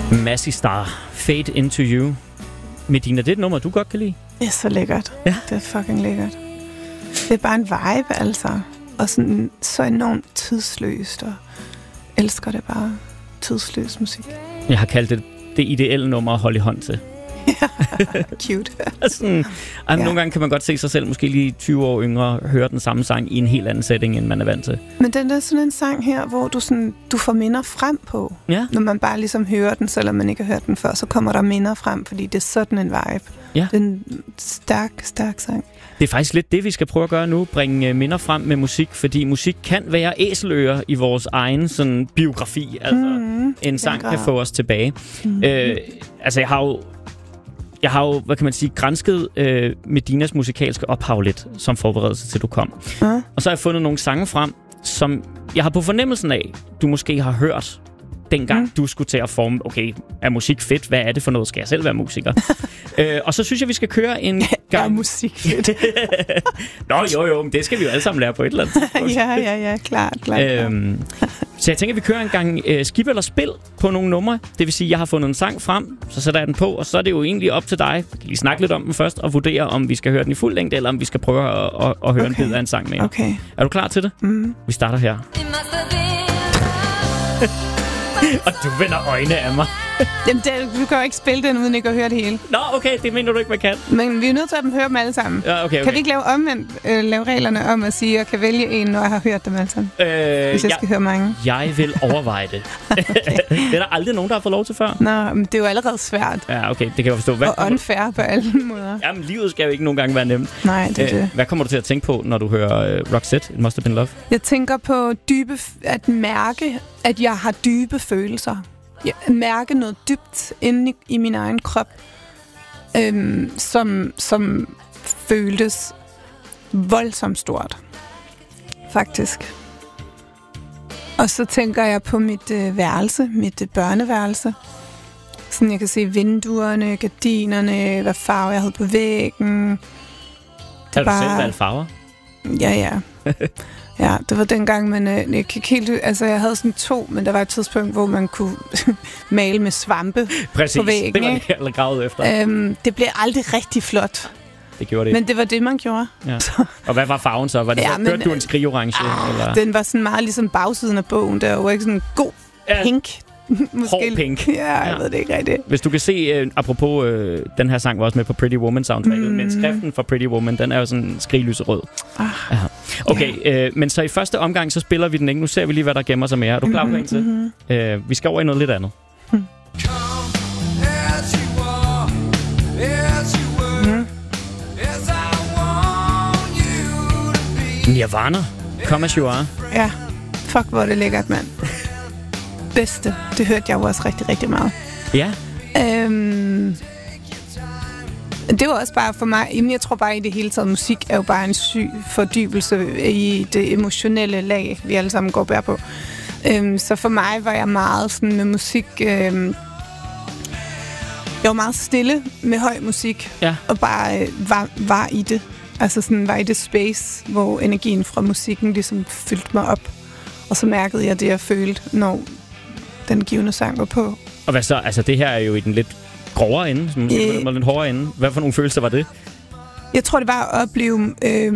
Massey Star, Fade Into You. Medina, det er et nummer, du godt kan lide? Det er så lækkert. Ja. Det er fucking lækkert. Det er bare en vibe, altså. Og sådan, så enormt tidsløst, og elsker det bare. Tidsløs musik. Jeg har kaldt det ideelle nummer at holde i hånd til. Cute. Sådan, nogle gange kan man godt se sig selv, måske lige 20 år yngre, høre den samme sang i en helt anden setting, end man er vant til. Men den er sådan en sang her, hvor du får minder frem på. Ja. Når man bare ligesom hører den, selvom man ikke har hørt den før, så kommer der minder frem, fordi det er sådan en vibe. Ja. Det er en stærk sang. Det er faktisk lidt det, vi skal prøve at gøre nu. Bringe minder frem med musik, fordi musik kan være æselører i vores egen sådan, biografi. Altså, en sang kan få os tilbage. Altså, jeg har jo, hvad kan man sige, gransket Medinas musikalske ophav lidt, som forberedelse til du kom. Og så har jeg fundet nogle sange frem, som jeg har på fornemmelsen af, du måske har hørt, dengang du skulle til at forme, okay, er musik fedt? Hvad er det for noget? Skal jeg selv være musiker? Og så synes jeg, vi skal køre en gang... Er musik fedt? Nå, jo, men det skal vi jo alle sammen lære på et eller andet tidspunkt. ja, klart. Så jeg tænker, at vi kører en gang skip eller spil på nogle numre. Det vil sige, at jeg har fundet en sang frem, så sætter jeg den på, og så er det jo egentlig op til dig. Vi kan lige snakke lidt om den først, og vurdere, om vi skal høre den i fuld længde, eller om vi skal prøve at høre en bid af en sang mere. Okay. Er du klar til det? Vi starter her. Og du vender øjne af mig. Jamen, du kan jo ikke spille den, uden ikke at høre det hele. Nå, okay, det mener du ikke, man kan. Men vi er nødt til at høre dem alle sammen. Ja, okay. Kan vi ikke lave reglerne om at sige, at jeg kan vælge en, når jeg har hørt dem alle sammen? Hvis jeg skal høre mange. Jeg vil overveje det. Okay. Det er der aldrig nogen, der har fået lov til før. Nå, men det er jo allerede svært. Ja, okay, det kan jeg forstå. Og unfair på alle måder. Jamen, livet skal jo ikke nogen gange være nemt. Nej, det er det. Hvad kommer du til at tænke på, når du hører Roxette, It Must Have Been Love? Jeg tænker på at mærke, at jeg har dybe følelser. Mærke noget dybt inde i min egen krop, som føltes voldsomt stort, faktisk. Og så tænker jeg på mit værelse, mit børneværelse. Sådan jeg kan se vinduerne, gardinerne, hvad farve jeg havde på væggen. Har du selv valgt farver? Ja. Ja, det var dengang, man jeg kan helt... Altså, jeg havde sådan 2, men der var et tidspunkt, hvor man kunne male med svampe på væggen. Det var det, jeg gravet efter. Det blev aldrig rigtig flot. Det gjorde det. Men det var det, man gjorde. Ja. Og hvad var farven så? Var det hørte du en skrigorange? Eller? Den var sådan meget ligesom bagsiden af bogen. Der var ikke sådan en god pink. Hård pink. Ja, jeg ved det ikke rigtigt. Hvis du kan se, apropos, den her sang var også med på Pretty Woman soundtracket, men skriften for Pretty Woman, den er jo sådan skriglyserød. Ja. Okay, men så i første omgang, så spiller vi den ikke. Nu ser vi lige, hvad der gemmer sig mere. Er du klar på en til? Vi skal over i noget lidt andet. Nirvana, Come As You Are. Ja, fuck hvor er det lækkert, mand. Bedste. Det hørte jeg jo også rigtig, rigtig meget. Ja. Det var også bare for mig... Jamen, jeg tror bare i det hele taget, musik er jo bare en syg fordybelse i det emotionelle lag, vi alle sammen går bær på. Så for mig var jeg meget sådan med musik... jeg var meget stille med høj musik, og bare var i det. Altså sådan var i det space, hvor energien fra musikken ligesom fyldte mig op. Og så mærkede jeg det, jeg følte, når den givende sang var på. Og hvad så? Altså, det her er jo i den lidt grovere ende, som lidt hårdere ende. Hvad for nogle følelser var det? Jeg tror, det var at opleve...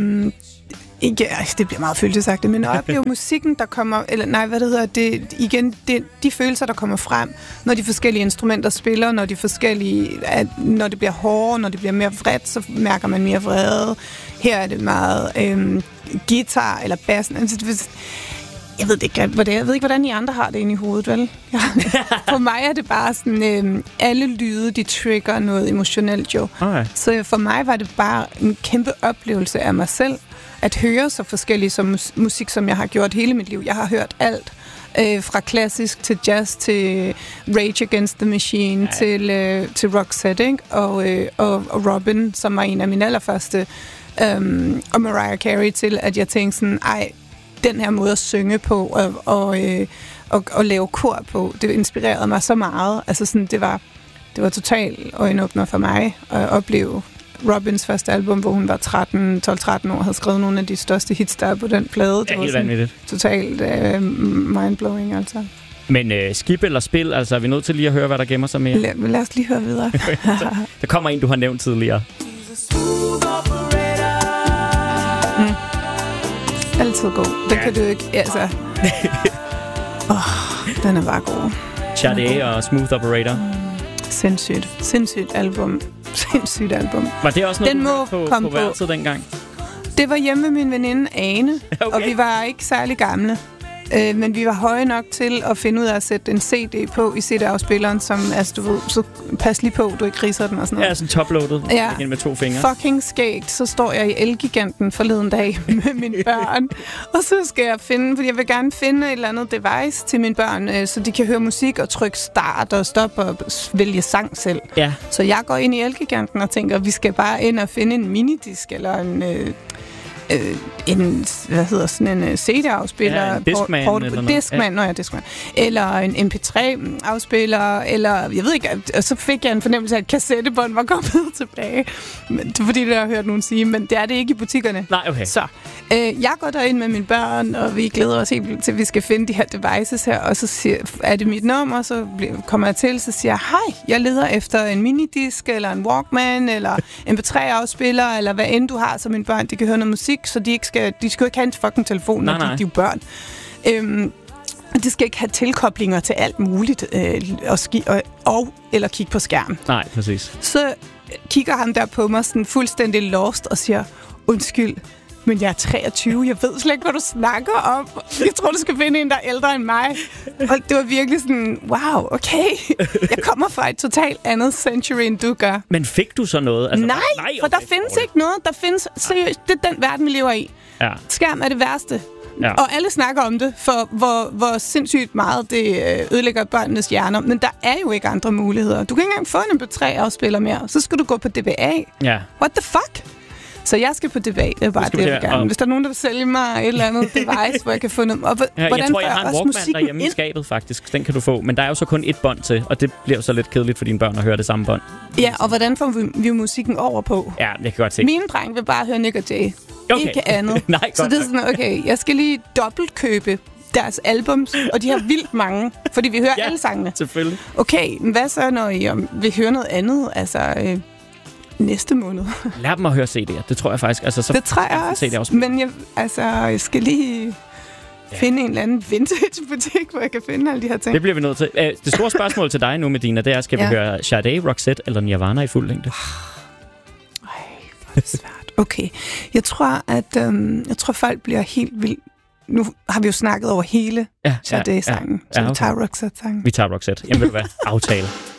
det bliver meget følelsesagtigt, men at opleve musikken, der kommer... Eller nej, hvad det hedder? De følelser, der kommer frem, når de forskellige instrumenter spiller, når det bliver hårdere, når det bliver mere vredt, så mærker man mere vrede. Her er det meget guitar eller bassen. Altså, jeg ved ikke, hvordan I andre har det inde i hovedet, vel? Ja. For mig er det bare sådan, alle lyde, de trigger noget emotionelt jo. Okay. Så for mig var det bare en kæmpe oplevelse af mig selv, at høre så forskellige som musik, som jeg har gjort hele mit liv. Jeg har hørt alt, fra klassisk til jazz, til Rage Against the Machine, til Roxette, ikke? Og Robin, som var en af mine allerførste, og Mariah Carey, til at jeg tænkte sådan, den her måde at synge på og lave kor på, det inspirerede mig så meget. Altså sådan, det var totalt øjenåbner for mig at opleve Robins første album, hvor hun var 12-13 år og havde skrevet nogle af de største hits, der på den plade. Det var helt vanvittigt. Totalt mindblowing, altså. Men skip eller spil, altså er vi nødt til lige at høre, hvad der gemmer sig mere? Lad os lige høre videre. Der kommer en, du har nævnt tidligere. Altid god. Det kan du ikke, altså... den er bare god. Sade og Smooth Operator. Sindssygt album. Sindssygt album. Var det også noget, den du hørte på værelset dengang? Det var hjemme med min veninde Ane, okay. Og vi var ikke særlig gamle. Men vi var høje nok til at finde ud af at sætte en CD på i CD-afspilleren, som, altså du ved, så pas lige på, du ikke riser den og sådan noget. Ja, sådan toploadet. Ja. Med 2 fingre. Fucking skægt. Så står jeg i Elgiganten forleden dag med mine børn, og så skal jeg finde, fordi jeg vil gerne finde et eller andet device til mine børn, så de kan høre musik og trykke start og stop og vælge sang selv. Ja. Så jeg går ind i Elgiganten og tænker, vi skal bare ind og finde en minidisk eller en CD-afspiller, ja, en Discman eller noget. Discman, eller en MP3-afspiller, eller jeg ved ikke, og så fik jeg en fornemmelse af, at kassettebånd var kommet tilbage. Men det er fordi, det har jeg hørt nogen sige, men det er det ikke i butikkerne. Nej, okay. Så jeg går derind med mine børn, og vi glæder os helt til, at vi skal finde de her devices her, og så er det mit nummer, så kommer jeg til, så siger jeg, hej, jeg leder efter en minidisk, eller en Walkman, eller MP3-afspiller, eller hvad end du har, så mine børn, de kan høre noget musik, så de skal jo ikke have en fucking telefon, når de er jo børn. De skal ikke have tilkoblinger til alt muligt, eller kigge på skærm. Nej, præcis. Så kigger han der på mig sådan fuldstændig lost og siger, undskyld, men jeg er 23, jeg ved slet ikke, hvad du snakker om. Jeg tror, du skal finde en, der er ældre end mig. Og det var virkelig sådan, wow, okay. Jeg kommer fra et totalt andet century, end du gør. Men fik du så noget? Altså, nej, for der findes ikke noget. Der findes, seriøst, det er den verden, vi lever i. Ja. Skærm er det værste. Ja. Og alle snakker om det, for hvor sindssygt meget det ødelægger børnenes hjerner. Men der er jo ikke andre muligheder. Du kan ikke engang få en MP3-afspiller mere. Så skal du gå på DBA. Ja. What the fuck? Så jeg skal på DBA, det er bare det, jeg gerne. Hvis der er nogen, der vil sælge mig et eller andet device, hvor jeg kan få noget... Jeg tror, jeg har en Walkman derhjemme i skabet, faktisk. Den kan du få. Men der er jo så kun 1 bånd til, og det bliver så lidt kedeligt for dine børn at høre det samme bånd. Ja, og hvordan får vi musikken over på? Ja, det kan godt se. Mine drenge vil bare høre Nick og Jay. Okay. Ikke andet. Nej, så det er sådan, okay, jeg skal lige dobbeltkøbe deres albums, og de har vildt mange, fordi vi hører alle sangene. Selvfølgelig. Okay, men hvad så, når I vil høre noget andet? Altså... næste måned. Lad dem at høre CD'er. Det tror jeg faktisk. Altså, så det tror jeg også. Men jeg skal lige finde en eller anden vintage-butik, hvor jeg kan finde alle de her ting. Det bliver vi nødt til. Det store spørgsmål til dig nu, Medina, det er, skal vi høre Sade, Roxette eller Nirvana i fuld længde? Hvor er det svært. Okay. Jeg tror, folk bliver helt vildt. Nu har vi jo snakket over hele Sade-sangen. Så vi tager Roxette-sangen. Vi tager Roxette. Jamen ved du hvad? Aftale.